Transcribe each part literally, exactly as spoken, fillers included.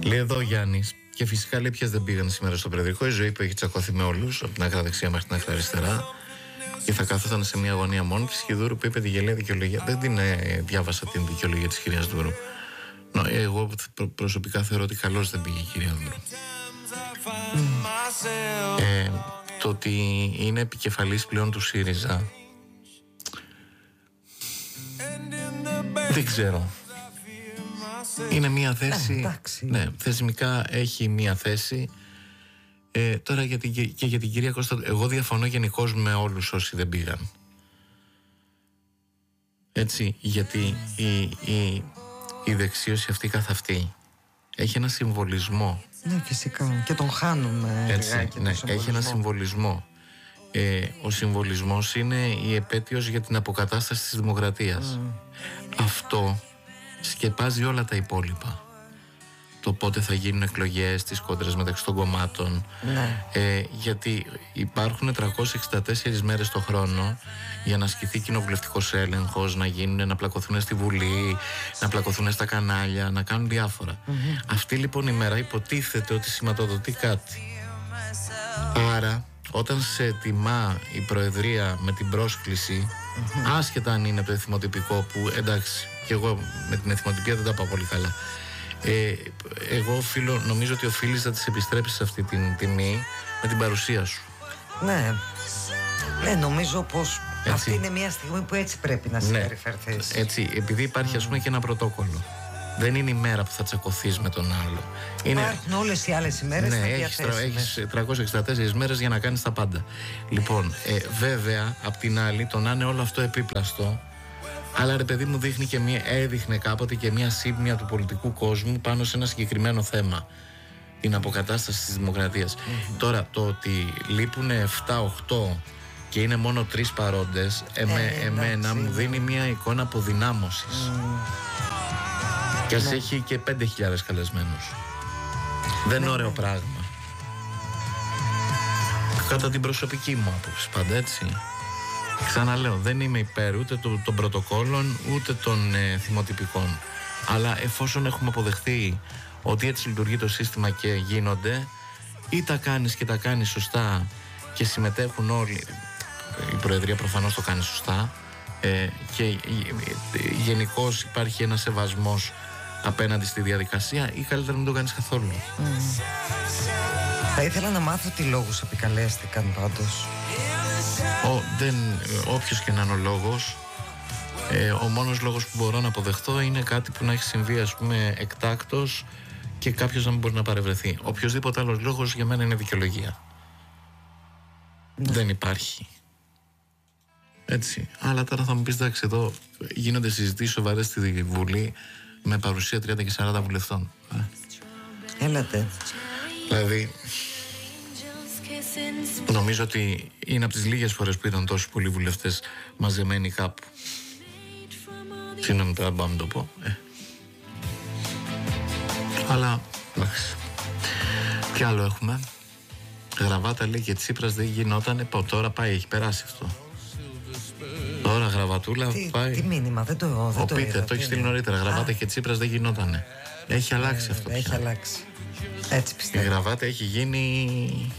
Λέει εδώ ο Γιάννης. Και φυσικά λέει ποιες δεν πήγαν σήμερα στο Προεδρικό. Η ζωή που έχει τσακωθεί με όλους, από την άκρα δεξιά μέχρι την άκρα αριστερά. Και θα κάθονταν σε μια γωνία μόνη της. Και η Δούρου που είπε τη γελαία δικαιολογία. Δεν την ε, διάβασα την δικαιολογία της κυρίας Δούρου. No, εγώ προ, προσωπικά θεωρώ ότι καλώς δεν πήγε η κυρία Δούρου. Mm. Ε, το ότι είναι επικεφαλής πλέον του ΣΥΡΙΖΑ, δεν ξέρω. Είναι μια θέση, ε, ναι, θεσμικά έχει μια θέση. ε, Τώρα για την, και για την κυρία Κώστα, εγώ διαφωνώ γενικώς με όλους όσοι δεν πήγαν. Έτσι, γιατί η, η, η δεξίωση αυτή καθ' αυτή έχει ένα συμβολισμό. Ναι, φυσικά, και τον χάνουμε. Έτσι, ναι, έχει ένα συμβολισμό. ε, Ο συμβολισμός είναι η επέτειος για την αποκατάσταση της δημοκρατίας. mm. Αυτό σκεπάζει όλα τα υπόλοιπα. Το πότε θα γίνουν εκλογές, τις κόντρες μεταξύ των κομμάτων. Ναι. ε, Γιατί υπάρχουν τριακόσιες εξήντα τέσσερις μέρες το χρόνο για να ασκηθεί κοινοβουλευτικός έλεγχος, να γίνουν, να πλακωθούν στη Βουλή, να πλακωθούν στα κανάλια, να κάνουν διάφορα. Mm-hmm. Αυτή λοιπόν η μέρα υποτίθεται ότι σηματοδοτεί κάτι. Άρα όταν σε τιμά η Προεδρία με την πρόσκληση, mm-hmm. άσχετα αν είναι το εθιμοτυπικό, που εντάξει, και εγώ με την εθιμοτυπία δεν τα πάω πολύ καλά, ε, εγώ οφείλω, νομίζω ότι οφείλεις να τις επιστρέψεις αυτή την τιμή με την παρουσία σου. Ναι, ναι, νομίζω πως έτσι. Αυτή είναι μια στιγμή που έτσι πρέπει να συμπεριφερθείς. Ναι, έτσι, επειδή υπάρχει mm. ας πούμε και ένα πρωτόκολλο. Δεν είναι η μέρα που θα τσακωθείς με τον άλλο. Είναι... Υπάρχουν όλες οι άλλες ημέρες. Ναι, έχεις, έχεις τριακόσιες εξήντα τέσσερις μέρες για να κάνεις τα πάντα. Λοιπόν, ε, βέβαια, απ' την άλλη, το να είναι όλο αυτό επίπλαστο, αλλά ρε παιδί μου δείχνει και μια, έδειχνε κάποτε και μια σύμπνοια του πολιτικού κόσμου πάνω σε ένα συγκεκριμένο θέμα. Την αποκατάσταση της δημοκρατίας. Mm-hmm. Τώρα, το ότι λείπουν επτά οκτώ και είναι μόνο τρεις παρόντες, εμέ, ε, εμένα μου δίνει μια εικόνα αποδυνάμωσης. Mm. Και ας ναι. έχει και πέντε χιλιάδες καλεσμένους. Δεν είναι ναι, ωραίο ναι. πράγμα. Κατά την προσωπική μου άποψη πάντα, έτσι. Ξαναλέω, δεν είμαι υπέρ ούτε των, των πρωτοκόλων ούτε των ε, θυμοτυπικών. Αλλά εφόσον έχουμε αποδεχθεί ότι έτσι λειτουργεί το σύστημα και γίνονται, ή τα κάνεις και τα κάνεις σωστά και συμμετέχουν όλοι. Η Προεδρία προφανώς το κάνει σωστά, ε, και ε, ε, γενικώς υπάρχει ένα σεβασμός απέναντι στη διαδικασία, ή καλύτερα μην το κάνεις καθόλου. Mm. Θα ήθελα να μάθω τι λόγους επικαλέστηκαν πάντως. Ο, δεν, όποιος και να είναι ο λόγος, ε, ο μόνος λόγος που μπορώ να αποδεχτώ είναι κάτι που να έχει συμβεί, ας πούμε, εκτάκτος και κάποιος να μην μπορεί να παρευρεθεί. Οποιοσδήποτε άλλος λόγος για μένα είναι δικαιολογία. Ναι. Δεν υπάρχει. Έτσι. Αλλά τώρα θα μου πεις, εντάξει, εδώ γίνονται συζητήσεις σοβαρές στη Βουλή με παρουσία τριάντα και σαράντα βουλευτών. Έλατε. Δηλαδή, νομίζω ότι είναι από τις λίγες φορές που ήταν τόσοι πολλοί βουλευτές μαζεμένοι κάπου. Συγγνώμη, τώρα μπορώ να το πω. Ε. Αλλά, εντάξει. Τι άλλο έχουμε? Γραβάτα λέει και Τσίπρας δεν γινότανε. Πω, τώρα πάει, έχει περάσει αυτό. Τώρα γραβατούλα τι, πάει. Τι μήνυμα, δεν το, δεν Ο το Πίτερ, είδα, το έχει στείλει νωρίτερα. Γραβάτα και Τσίπρας δεν γινότανε. Έχει αλλάξει ε, αυτό. Έχει πια. αλλάξει. Έτσι πιστεύω. Η γραβάτα έχει γίνει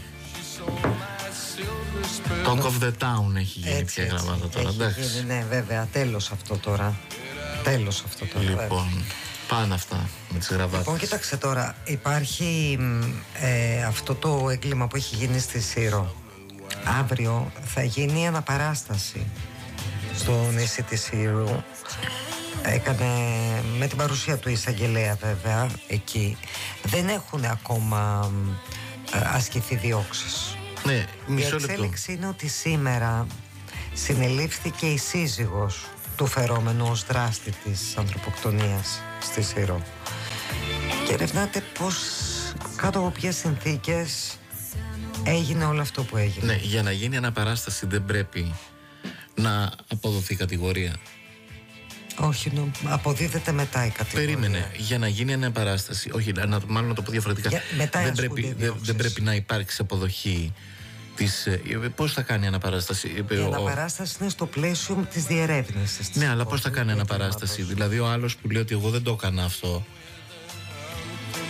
Talk of the Town, έχει γίνει έτσι, πια η γραβάτα τώρα. Έχει εντάξει. γίνει, ναι, βέβαια, τέλος αυτό τώρα. Τέλος αυτό τώρα. Λοιπόν, βέβαια. πάνε αυτά με τις γραβάτες. Λοιπόν, κοίταξε τώρα, υπάρχει ε, αυτό το έγκλημα που έχει γίνει στη Σύρο. Αύριο θα γίνει αναπαράσταση στο νησί της Σύρου. Έκανε με την παρουσία του εισαγγελέα, βέβαια, εκεί. Δεν έχουν ακόμα ασκηθεί διώξεις. Ναι, μισό λεπτό. Η εξέλιξη είναι ότι σήμερα συνελήφθηκε η σύζυγος του φερόμενου ως δράστη της ανθρωποκτονίας στη Σύρο. Και ερευνάτε πώς, κάτω από ποιες συνθήκες έγινε όλο αυτό που έγινε. Ναι, για να γίνει αναπαράσταση δεν πρέπει να αποδοθεί κατηγορία. Όχι, νο, αποδίδεται μετά η κατηγορία. Περίμενε, για να γίνει αναπαράσταση, όχι, να, μάλλον να το πω διαφορετικά, για, μετά δεν, πρέπει, δεν, δεν πρέπει να υπάρξει αποδοχή της, πώς θα κάνει αναπαράσταση? Η αναπαράσταση είναι στο πλαίσιο της διερεύνησης. Ναι, αλλά πώς θα κάνει αναπαράσταση? Δηλαδή ο άλλος που λέει ότι εγώ δεν το έκανα αυτό,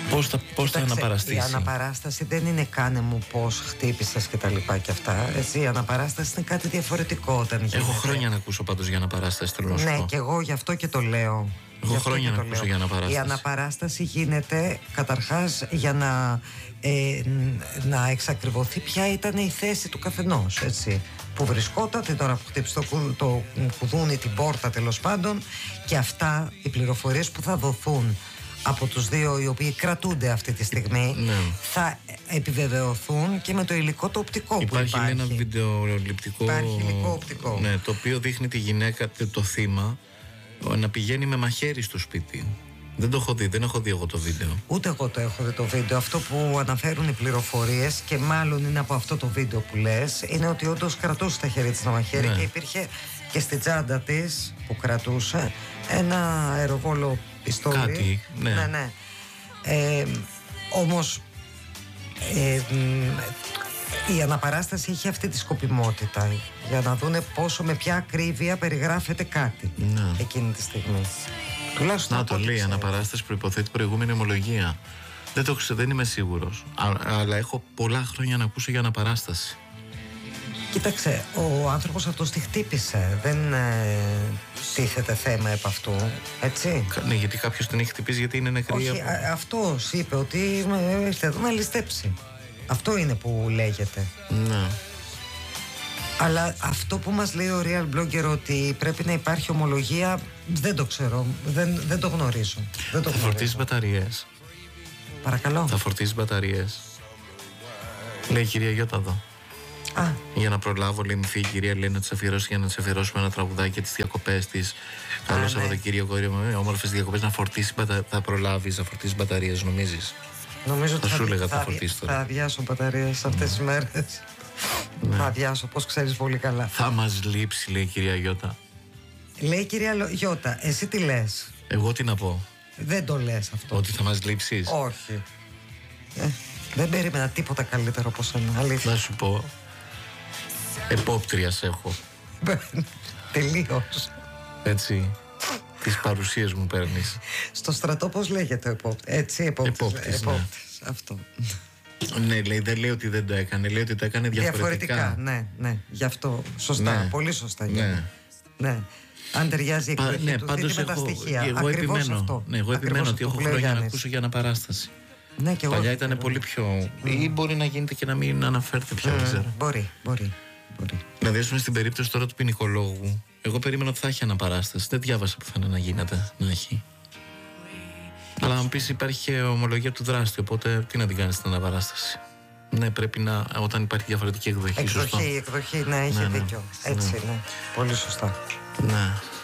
Πώς θα, πώς θα αναπαραστήσει? Η αναπαράσταση δεν είναι κάνε μου πώς χτύπησες και τα λοιπά και αυτά. Έτσι, η αναπαράσταση είναι κάτι διαφορετικό όταν γίνεται. Έχω χρόνια να ακούσω πάντως για αναπαράσταση, θέλω να σου Ναι, πω. και εγώ γι' αυτό και το λέω. Έχω χρόνια να ακούσω για αναπαράσταση. Η αναπαράσταση γίνεται καταρχάς για να, ε, να εξακριβωθεί ποια ήταν η θέση του καθενός, έτσι. Που βρισκόταν την ώρα που χτύπησε το, κου, το κουδούνι, την πόρτα τέλος πάντων, και αυτά οι πληροφορίες που θα δοθούν από τους δύο οι οποίοι κρατούνται αυτή τη στιγμή, ναι, θα επιβεβαιωθούν και με το υλικό το οπτικό που υπάρχει. Υπάρχει ένα βιντεοληπτικό, υπάρχει υλικό οπτικό, ναι, το οποίο δείχνει τη γυναίκα, το θύμα, να πηγαίνει με μαχαίρι στο σπίτι. Δεν το έχω δει, δεν έχω δει εγώ το βίντεο. Ούτε εγώ το έχω δει το βίντεο. Αυτό που αναφέρουν οι πληροφορίες, και μάλλον είναι από αυτό το βίντεο που λες, είναι ότι όντως κρατούσε στα χέρια της ένα μαχαίρι, ναι, και υπήρχε και στη τσάντα της που κρατούσε ένα αεροβόλο πιστόλι. Κάτι, ναι. ναι, ναι. Ε, όμως ε, η αναπαράσταση είχε αυτή τη σκοπιμότητα για να δούνε πόσο, με ποια ακρίβεια περιγράφεται κάτι, ναι, εκείνη τη στιγμή. Τουλάχιστον να το λέει, η αναπαράσταση προϋποθέτει προηγούμενη ομολογία. Δεν το ξέρω, δεν είμαι σίγουρος. Α, αλλά έχω πολλά χρόνια να ακούσω για αναπαράσταση. Κοίταξε, ο άνθρωπος αυτός τη χτύπησε. Δεν ε, τίθεται θέμα επ' αυτού, έτσι. Ναι, γιατί κάποιος την έχει χτυπήσει, γιατί είναι νεκρή. Όχι, από... α, αυτός είπε ότι ε, ήρθε εδώ να ληστέψει. Αυτό είναι που λέγεται. Ναι. Αλλά αυτό που μας λέει ο Real Blogger, ότι πρέπει να υπάρχει ομολογία, δεν το ξέρω, δεν, δεν το γνωρίζω. Δεν το θα φορτίσεις μπαταρίες. Παρακαλώ. Θα φορτίσεις μπαταρίες. Λέει η κυρία Γιώτα εδώ. Α. Για να προλάβω, λέει, μη η κυρία, λέει, να της αφιερώσει, για να της αφιερώσουμε ένα τραγουδάκι για τις διακοπές της. Καλό Σαββατοκύριακο, ναι, όμορφες διακοπές, να φορτίσει, θα προλάβεις να φορτίσεις μπαταρίες, νομίζεις? Νομίζω θα, θα σου έλεγα, θα, θα φορτίσεις τώρα. Θα αδειάσω μπαταρίες αυτές τις μέρες. Ναι. Θα αδειάσω, πώς ξέρεις πολύ καλά. Θα μας λείψει, λέει η κυρία Γιώτα. Λέει η κυρία Γιώτα, εσύ τι λες? Εγώ τι να πω? Δεν το λες αυτό. Ότι θα μας λείψεις? Όχι. Ε, δεν περίμενα τίποτα καλύτερο από σένα, αλήθεια. Να σου πω, επόπτριας έχω. Τελείως. Έτσι, τις παρουσίες μου παίρνεις. Στο στρατό πώς λέγεται ο επόπτης? Έτσι, επόπτης. Επόπτης, επόπτης, ναι. Αυτό. Ναι, λέει, δεν λέει ότι δεν το έκανε, λέει ότι το έκανε διαφορετικά. Διαφορετικά, ναι, ναι, γι' αυτό, σωστά, ναι, πολύ σωστά. Ναι, ναι. Αν ταιριάζει η εκδοχή ναι, του, πάντως δείτε με έχω, τα στοιχεία. Εγώ ακριβώς επιμένω, αυτό. ναι, εγώ επιμένω ότι έχω χρόνια να ακούσω για αναπαράσταση. Ναι, και εγώ. Παλιά ήταν πολύ πιο... Mm. Ή μπορεί να γίνεται και να μην αναφέρεται πια, mm. δεν ξέρω. Μπορεί, μπορεί, μπορεί. Δηλαδή, ας πούμε, στην περίπτωση τώρα του ποινικολόγου, εγώ περίμενα ότι θα έχει αναπαράσταση. Δεν διάβασα πουθενά να γίνεται να έχει. Αλλά αν πεις, υπάρχει και ομολογία του δράστη, οπότε τι να την κάνεις την αναπαράσταση? Ναι, πρέπει να, όταν υπάρχει διαφορετική εκδοχή. Εκδοχή, σωστό. εκδοχή, ναι, έχει ναι, ναι, δίκιο. Έτσι, ναι. ναι. Πολύ σωστά. Ναι.